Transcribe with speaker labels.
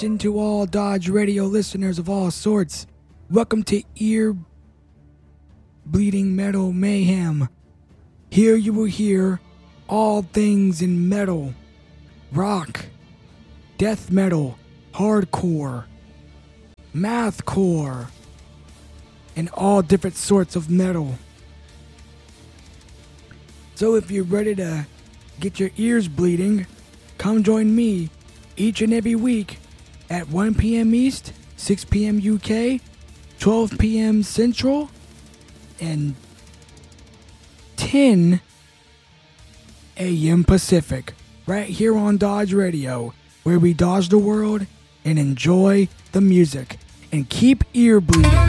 Speaker 1: To all Dodge Radio listeners of all sorts, welcome to Ear Bleeding Metal Mayhem. Here you will hear all things in metal, rock, death metal, hardcore, mathcore, and all different sorts of metal. So if you're ready to get your ears bleeding, come join me each and every week at 1 p.m. East, 6 p.m. UK, 12 p.m. Central, and 10 a.m. Pacific, right here on Dodge Radio, where we dodge the world and enjoy the music and keep ear bleeding.